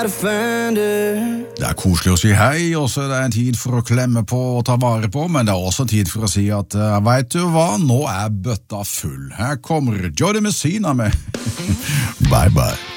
Det koselig å si hei, og så er det en tid for å klemme på og ta vare på, men det er også tid for å si at, vet du hva, nå er bøtta full. Her kommer Jody Messina med Bye Bye.